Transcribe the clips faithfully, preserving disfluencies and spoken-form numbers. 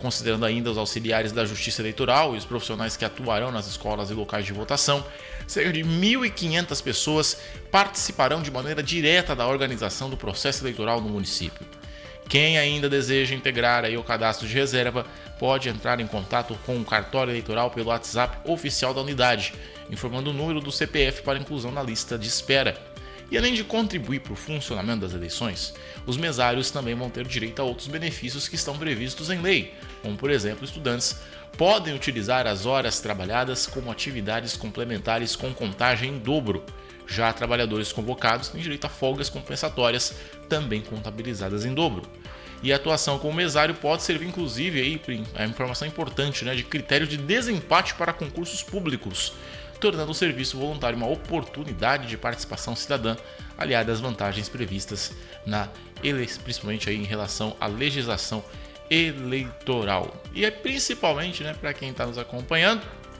Considerando ainda os auxiliares da Justiça Eleitoral e os profissionais que atuarão nas escolas e locais de votação, cerca de mil e quinhentas pessoas participarão de maneira direta da organização do processo eleitoral no município. Quem ainda deseja integrar aí o cadastro de reserva pode entrar em contato com o cartório eleitoral pelo WhatsApp oficial da unidade, informando o número do C P F para inclusão na lista de espera. E além de contribuir para o funcionamento das eleições, os mesários também vão ter direito a outros benefícios que estão previstos em lei, como por exemplo, estudantes podem utilizar as horas trabalhadas como atividades complementares com contagem em dobro. Já trabalhadores convocados têm direito a folgas compensatórias, também contabilizadas em dobro. E a atuação como mesário pode servir, inclusive, aí, a informação importante, né, de critério de desempate para concursos públicos, tornando o serviço voluntário uma oportunidade de participação cidadã, aliada às vantagens previstas, na principalmente aí em relação à legislação eleitoral. E é principalmente, né, para quem está nos acompanhando,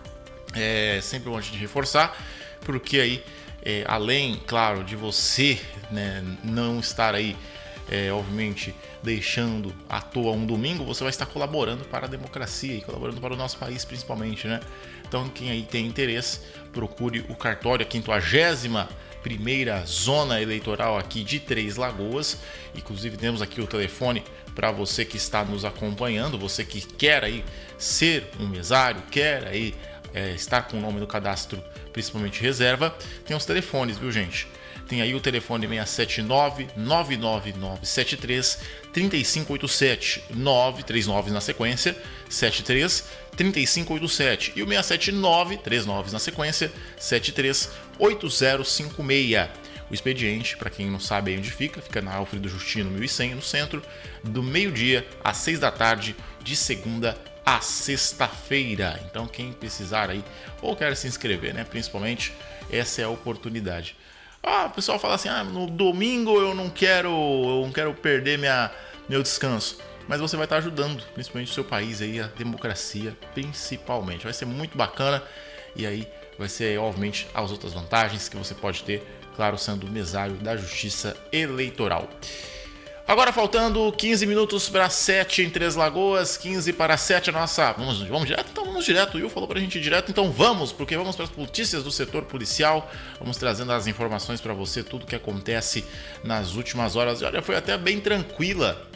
é sempre bom a gente reforçar, porque aí, é, além, claro, de você, né, não estar aí, é, obviamente, deixando à toa um domingo, você vai estar colaborando para a democracia e colaborando para o nosso país, principalmente, né? Então, quem aí tem interesse, procure o cartório, a quinquagésima primeira zona eleitoral aqui de Três Lagoas. Inclusive, temos aqui o telefone para você que está nos acompanhando, você que quer aí ser um mesário, quer aí é, estar com o nome no cadastro, principalmente reserva. Tem os telefones, viu, gente? Tem aí o telefone seis sete nove, nove nove nove sete três, três cinco oito sete, nove, três nove na sequência, sete três, três cinco oito sete e o seis sete nove, três nove na sequência, sete três, oito zero cinco seis. O expediente, para quem não sabe aí onde fica, fica na Alfredo Justino mil e cem, no centro, do meio-dia às seis da tarde, de segunda a sexta-feira. Então, quem precisar aí ou quer se inscrever, né, principalmente, essa é a oportunidade. Ah, o pessoal fala assim, ah, no domingo eu não quero, eu não quero perder minha, meu descanso. Mas você vai estar ajudando, principalmente o seu país aí, a democracia, principalmente. Vai ser muito bacana e aí vai ser, obviamente, as outras vantagens que você pode ter, claro, sendo mesário da Justiça Eleitoral. Agora faltando quinze minutos para sete em Três Lagoas, quinze para sete a nossa... Vamos, vamos direto? Então vamos direto. O Will falou para a gente ir direto, então vamos, porque vamos para as notícias do setor policial. Vamos trazendo as informações para você, tudo que acontece nas últimas horas. E olha, foi até bem tranquila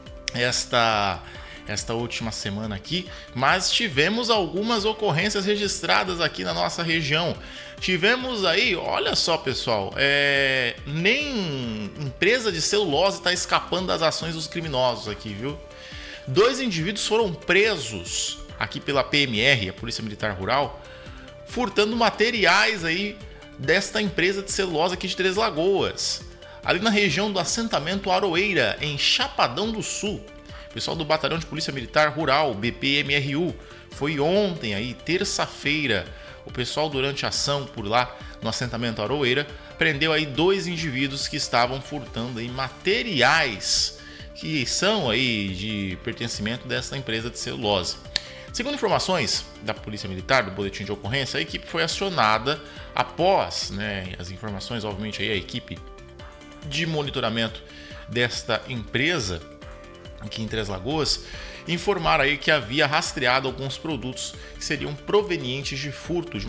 esta... esta última semana aqui, mas tivemos algumas ocorrências registradas aqui na nossa região. Tivemos aí, olha só, pessoal, é, nem empresa de celulose está escapando das ações dos criminosos aqui, viu? Dois indivíduos foram presos aqui pela P M R, a Polícia Militar Rural, furtando materiais aí desta empresa de celulose aqui de Três Lagoas, ali na região do assentamento Aroeira, em Chapadão do Sul. O pessoal do Batalhão de Polícia Militar Rural, B P M R U, foi ontem aí, terça-feira. O pessoal, durante a ação por lá no assentamento Aroeira, prendeu aí dois indivíduos que estavam furtando aí materiais que são aí de pertencimento dessa empresa de celulose. Segundo informações da Polícia Militar, do boletim de ocorrência, a equipe foi acionada após, né, as informações, obviamente, aí a equipe de monitoramento desta empresa aqui em Três Lagoas, informaram aí que havia rastreado alguns produtos que seriam provenientes de furto de